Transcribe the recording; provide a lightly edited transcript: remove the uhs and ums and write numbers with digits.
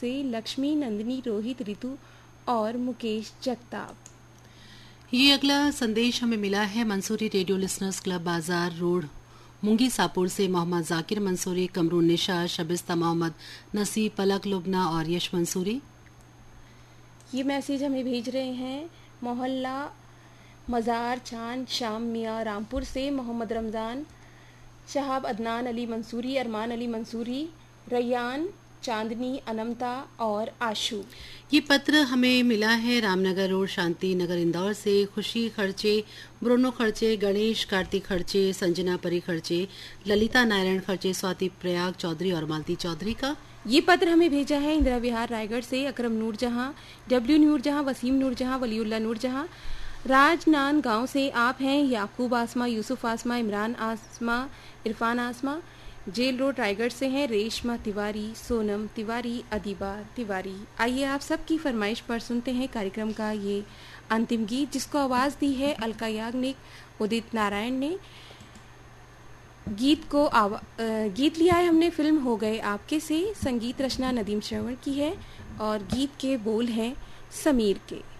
से लक्ष्मी, नंदिनी, रोहित, रितु और मुकेश जगताप। ये अगला संदेश हमें मिला है मंसूरी रेडियो लिसनर्स क्लब बाजार रोड मुंगी सापुर से मोहम्मद जाकिर मंसूरी, कमरून निशा, शबिस्ता मोहम्मद, नसीब, पलक लुबना और यश मंसूरी। ये मैसेज हमें भेज रहे हैं मोहल्ला मज़ार चांद शाम मियाँ रामपुर से मोहम्मद रमज़ान, शहाब, अदनान अली मंसूरी, अरमान अली मंसूरी, रैयान, चांदनी, अनमता और आशू। ये पत्र हमें मिला है रामनगर रोड शांति नगर इंदौर से खुशी खर्चे, ब्रोनो खर्चे, गणेश कार्तिक खर्चे, संजना परी खर्चे, ललिता नारायण खर्चे, स्वाति प्रयाग चौधरी और मालती चौधरी का। ये पत्र हमें भेजा है इंदिरा विहार रायगढ़ से अकरम नूरजहां, डब्ल्यू नूरजहां, वसीम नूरजहां, वलीउल्लाह नूरजहां। राजनान गांव से आप हैं याकूब आसमा, यूसुफ आसमा, इमरान आसमा, इरफान आसमा। जेल रोड रायगढ़ से हैं रेशमा तिवारी, सोनम तिवारी, अदीबा तिवारी। आइए आप सबकी फरमाइश पर सुनते हैं कार्यक्रम का ये अंतिम गीत, जिसको आवाज़ दी है अलका याग्निक, उदित नारायण ने। गीत लिया है हमने फिल्म हो गए आपके से। संगीत रचना नदीम श्रवण की है और गीत के बोल हैं समीर के।